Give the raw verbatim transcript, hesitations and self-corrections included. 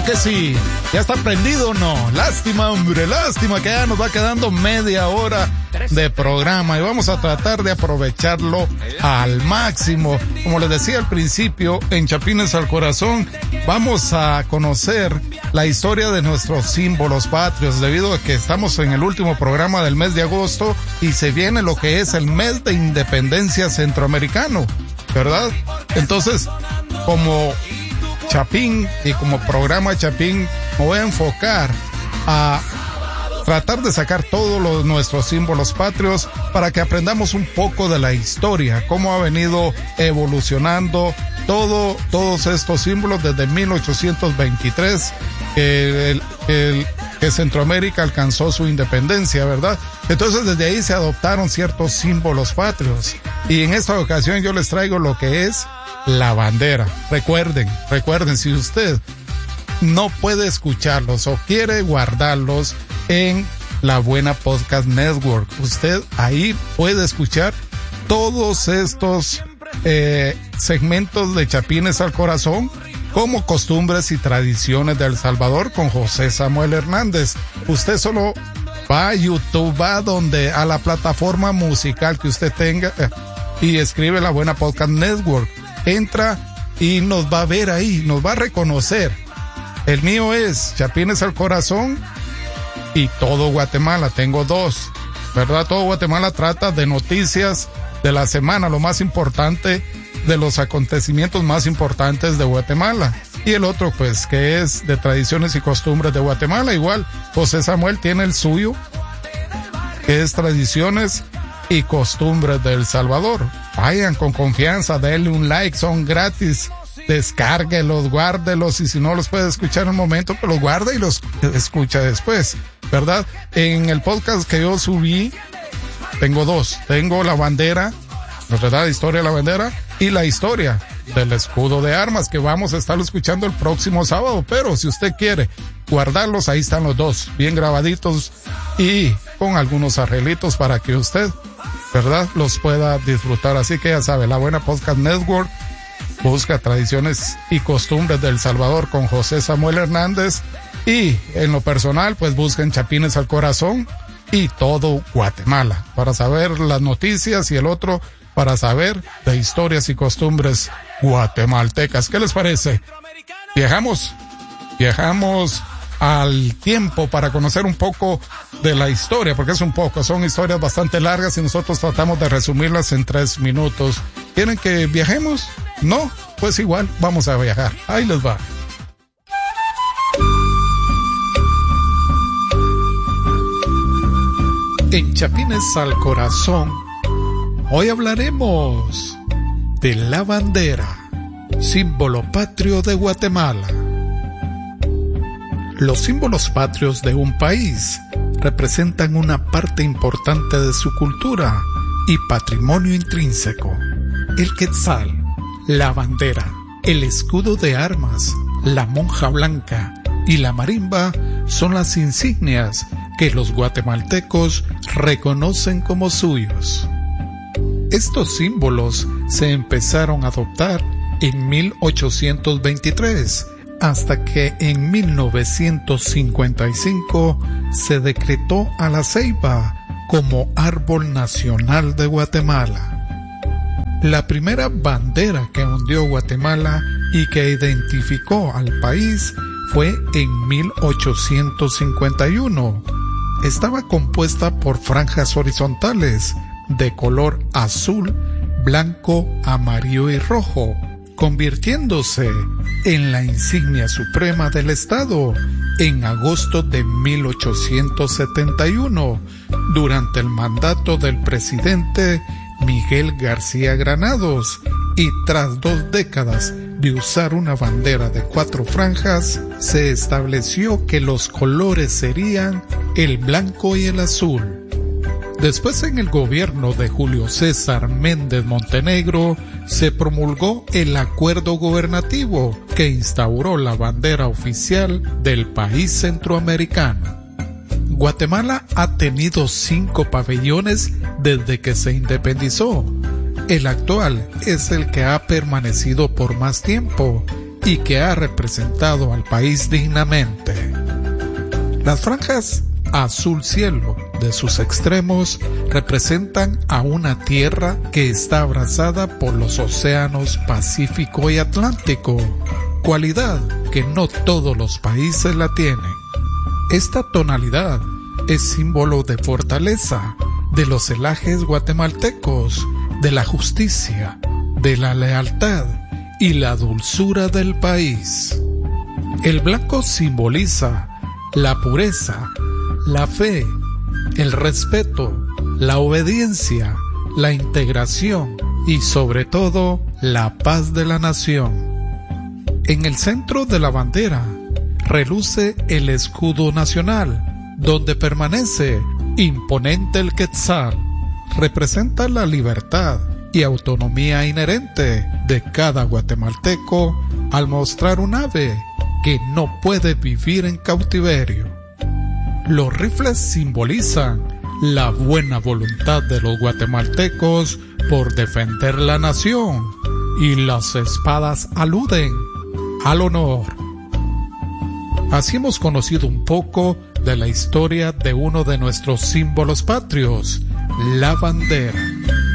que sí. ¿Ya está prendido o no? Lástima, hombre, lástima que ya nos va quedando media hora de programa y vamos a tratar de aprovecharlo al máximo. Como les decía al principio, en Chapines al Corazón vamos a conocer la historia de nuestros símbolos patrios, debido a que estamos en el último programa del mes de agosto y se viene lo que es el mes de independencia centroamericano, ¿verdad? Entonces, como Chapín y como programa Chapín, me voy a enfocar a tratar de sacar todos los, nuestros símbolos patrios para que aprendamos un poco de la historia, cómo ha venido evolucionando todo, todos estos símbolos desde mil ochocientos veintitrés, que, el, el, que Centroamérica alcanzó su independencia, ¿verdad? Entonces desde ahí se adoptaron ciertos símbolos patrios y en esta ocasión yo les traigo lo que es la bandera. Recuerden, recuerden, si usted no puede escucharlos o quiere guardarlos en la Buena Podcast Network, usted ahí puede escuchar todos estos eh, segmentos de Chapines al Corazón, como costumbres y tradiciones de El Salvador con José Samuel Hernández. Usted solo va a YouTube, va donde a la plataforma musical que usted tenga eh, y escribe la Buena Podcast Network. Entra y nos va a ver ahí, nos va a reconocer. El mío es Chapines al Corazón y Todo Guatemala. Tengo dos, ¿verdad? Todo Guatemala trata de noticias de la semana, lo más importante de los acontecimientos más importantes de Guatemala. Y el otro, pues, que es de tradiciones y costumbres de Guatemala. Igual, José Samuel tiene el suyo, que es tradiciones y costumbres de El Salvador. Vayan con confianza, denle un like, son gratis, descárguelos, guárdelos, y si no los puede escuchar en un momento, pues los guarda y los escucha después, ¿verdad? En el podcast que yo subí, tengo dos, tengo la bandera, ¿verdad? Historia de la bandera y la historia del escudo de armas, que vamos a estarlo escuchando el próximo sábado, pero si usted quiere guardarlos, ahí están los dos, bien grabaditos y con algunos arreglitos para que usted, ¿verdad?, los pueda disfrutar. Así que ya sabe, la Buena Podcast Network, busca tradiciones y costumbres de El Salvador con José Samuel Hernández, y en lo personal, pues busquen Chapines al Corazón y Todo Guatemala para saber las noticias, y el otro para saber de historias y costumbres guatemaltecas. ¿Qué les parece? Viajamos, viajamos al tiempo para conocer un poco de la historia, porque es un poco, son historias bastante largas y nosotros tratamos de resumirlas en tres minutos. ¿Quieren que viajemos? No, pues igual vamos a viajar. Ahí les va. En Chapines al Corazón, hoy hablaremos de la bandera, símbolo patrio de Guatemala. Los símbolos patrios de un país representan una parte importante de su cultura y patrimonio intrínseco. El quetzal, la bandera, el escudo de armas, la monja blanca y la marimba son las insignias que los guatemaltecos reconocen como suyos. Estos símbolos se empezaron a adoptar en mil ochocientos veintitrés, hasta que en mil novecientos cincuenta y cinco se decretó a la ceiba como árbol nacional de Guatemala. La primera bandera que ondeó Guatemala y que identificó al país fue en mil ochocientos cincuenta y uno. Estaba compuesta por franjas horizontales de color azul, blanco, amarillo y rojo, convirtiéndose en la insignia suprema del Estado en agosto de mil ochocientos setenta y uno, durante el mandato del presidente Miguel García Granados, y tras dos décadas de usar una bandera de cuatro franjas, se estableció que los colores serían el blanco y el azul. Después, en el gobierno de Julio César Méndez Montenegro, se promulgó el acuerdo gubernativo que instauró la bandera oficial del país centroamericano. Guatemala ha tenido cinco pabellones desde que se independizó. El actual es el que ha permanecido por más tiempo, y que ha representado al país dignamente. Las franjas azul cielo de sus extremos representan a una tierra que está abrazada por los océanos Pacífico y Atlántico, cualidad que no todos los países la tienen. Esta tonalidad es símbolo de fortaleza, de los celajes guatemaltecos, de la justicia, de la lealtad y la dulzura del país. El blanco simboliza la pureza, la fe, el respeto, la obediencia, la integración y sobre todo la paz de la nación. En el centro de la bandera reluce el escudo nacional, donde permanece imponente el quetzal. Representa la libertad y autonomía inherente de cada guatemalteco al mostrar un ave que no puede vivir en cautiverio. Los rifles simbolizan la buena voluntad de los guatemaltecos por defender la nación y las espadas aluden al honor. Así hemos conocido un poco de la historia de uno de nuestros símbolos patrios, la bandera.